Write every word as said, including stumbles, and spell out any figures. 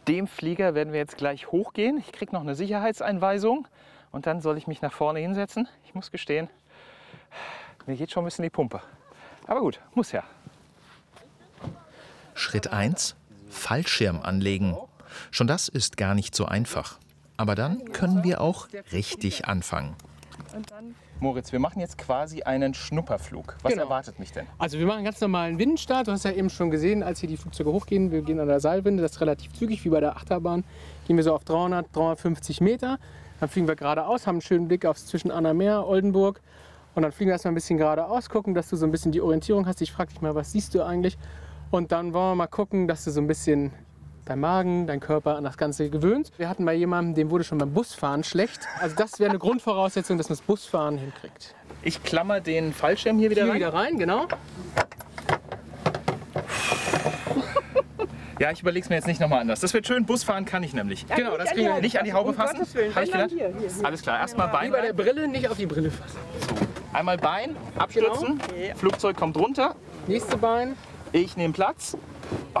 dem Flieger werden wir jetzt gleich hochgehen. Ich kriege noch eine Sicherheitseinweisung und dann soll ich mich nach vorne hinsetzen. Ich muss gestehen, mir geht schon ein bisschen die Pumpe. Aber gut, muss ja. Schritt eins: Fallschirm anlegen. Schon das ist gar nicht so einfach. Aber dann können wir auch richtig anfangen. Moritz, wir machen jetzt quasi einen Schnupperflug. Was Genau. erwartet mich denn? Also wir machen einen ganz normalen Windenstart. Du hast ja eben schon gesehen, als hier die Flugzeuge hochgehen, wir gehen an der Seilwinde, das ist relativ zügig, wie bei der Achterbahn. Gehen wir so auf dreihundert, dreihundertfünfzig Meter. Dann fliegen wir geradeaus, haben einen schönen Blick aufs zwischen Anna Meer, Oldenburg. Und dann fliegen wir erstmal ein bisschen geradeaus, gucken, dass du so ein bisschen die Orientierung hast. Ich frage dich mal, was siehst du eigentlich? Und dann wollen wir mal gucken, dass du so ein bisschen dein Magen, dein Körper an das Ganze gewöhnt. Wir hatten bei jemandem, dem wurde schon beim Busfahren schlecht. Also das wäre eine Grundvoraussetzung, dass man das Busfahren hinkriegt. Ich klammer den Fallschirm hier wieder Hier rein. wieder rein, genau. Ja, ich überlege es mir jetzt nicht nochmal anders. Das wird schön. Busfahren kann ich nämlich. Ja, genau, das kriegen wir hin. Nicht an die Haube fassen? Habe ich gedacht? Hier, hier, hier. Alles klar, erstmal Bein Wie bei der rein. Brille, nicht auf die Brille fassen. Einmal Bein, abstützen. Genau. Flugzeug kommt runter. Nächste Bein. Ich nehme Platz.